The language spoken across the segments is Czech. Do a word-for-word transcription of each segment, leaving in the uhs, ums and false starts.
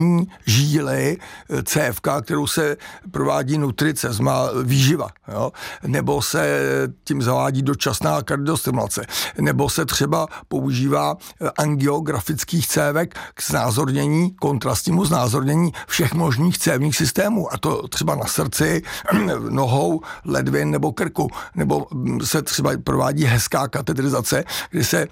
žíly C F K, kterou se provádí nutrice, znamená výživa, jo? Nebo se tím zavádí dočasná kardiostimulace, nebo se třeba používá angiografických cévek k znázornění, kontrastnímu znázornění všech možných cévních systémů, a to třeba na srdci, nohou, ledvin nebo krku, nebo se třeba provádí hezká katetrizace, kdy se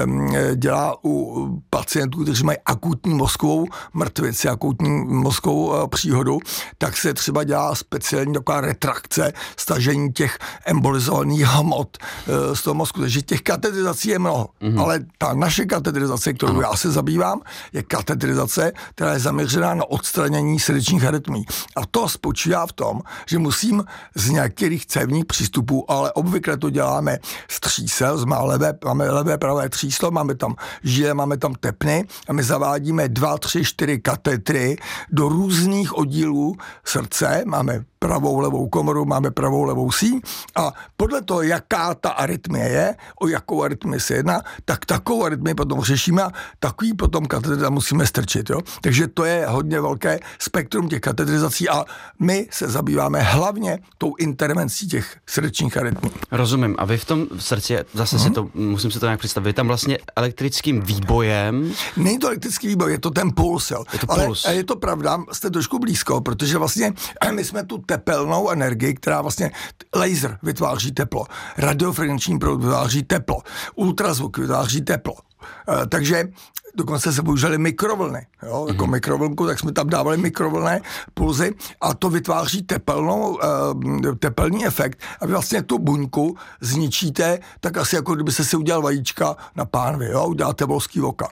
dělá u pacientů, kteří mají akutní mozkovou mrtvici, akutní mozkovou příhodu, tak se třeba dělá speciální taková retrakce, stažení těch embolizovaných hmot z toho mozku. Takže těch katetrizací je mnoho, mm-hmm. ale ta naše katetrizace, kterou ano. já se zabývám, je katetrizace, která je zaměřená na odstranění srdečních arytmií. A to spočívá v tom, že musím z nějakých cévních přístupů, ale obvykle to děláme z třísel, máme levé, máme levé pravé tříslo, máme tam žíle, máme tam tepny a my zavádíme dva, tři, čtyři katetry do různých oddílů srdce, máme pravou, levou komoru, máme pravou, levou síň a podle toho, jaká ta arytmie je, o jakou arytmii se jedná, tak takovou arytmii potom řešíme a takový potom katetra musíme strčit. Jo? Takže to je hodně velké spektrum těch katetrizací a my se zabýváme hlavně tou intervencí těch srdečních arytmí. Rozumím. A vy v tom srdci, zase hmm. si to, musím si to nějak představit, vy tam vlastně elektrickým výbojem... Není to elektrický výboj, je to ten puls. Jo. Je to Ale puls. je to pravda, jste trošku blízko, protože vlastně my jsme tu tepelnou energii, která vlastně laser vytváří teplo, radiofrekvenční proud vytváří teplo, ultrazvuk vytváří teplo. E, takže dokonce se používaly mikrovlny. Jo? Jako mm-hmm. mikrovlnku, tak jsme tam dávali mikrovlné pulzy a to vytváří tepelnou, e, tepelný efekt a vy vlastně tu buňku zničíte tak asi jako kdyby se si udělal vajíčka na pánvi, jo? Uděláte volský voka.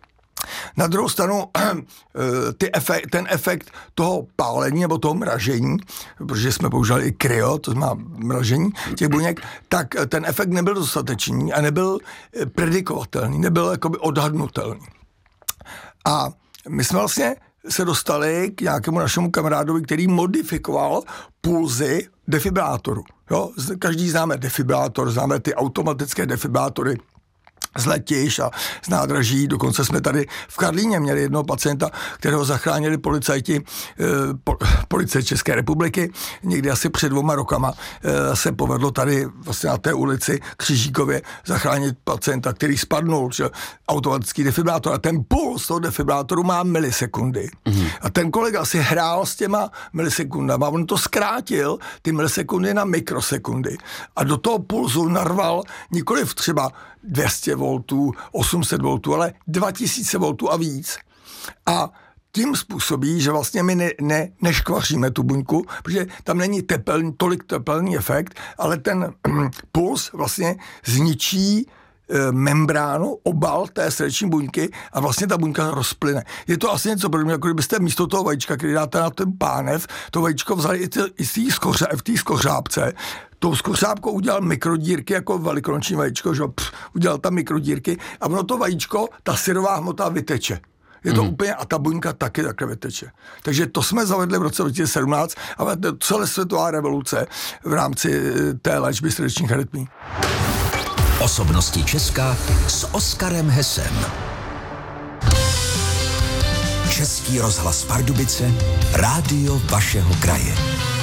Na druhou stranu ty efekt, ten efekt toho pálení nebo toho mražení, protože jsme používali i kryo, to znamená mražení těch buněk, tak ten efekt nebyl dostatečný a nebyl predikovatelný, nebyl jakoby odhadnutelný. A my jsme vlastně se dostali k nějakému našemu kamarádovi, který modifikoval pulzy defibrátoru. Jo? Každý známe defibrilátor, známe ty automatické defibrátory z letiš a z nádraží. Dokonce jsme tady v Karlíně měli jednoho pacienta, kterého zachránili policajti po, policie České republiky. Někdy asi před dvoma rokama se povedlo tady vlastně na té ulici Křižíkově zachránit pacienta, který spadnul, že automatický defibrátor. A ten puls toho defibrátoru má milisekundy. Mm-hmm. A ten kolega si hrál s těma milisekundama. On to zkrátil, ty milisekundy na mikrosekundy. A do toho pulzu narval nikoliv třeba dvě stě voltů, osm set voltů, ale dva tisíce voltů a víc. A tím způsobí, že vlastně my ne, ne, neškvaříme tu buňku, protože tam není tepelný, tolik tepelný efekt, ale ten puls vlastně zničí e, membránu, obal té srdeční buňky a vlastně ta buňka rozplyne. Je to asi něco podobného, jako kdybyste místo toho vajíčka, který dáte na ten pánev, to vajíčko vzali i, t- i v té skořápce, tou skořápkou udělal mikrodírky, jako velikonoční vajíčko, že pff, udělal tam mikrodírky a ono to vajíčko, ta syrová hmota vyteče. Je to mm. úplně, a ta buňka taky takhle vyteče. Takže to jsme zavedli v roce dva tisíce sedmnáct a to je celosvětová revoluce v rámci té léčby srdečních arytmí. Osobnosti Česka s Oskarem Hesem. Český rozhlas Pardubice, rádio vašeho kraje.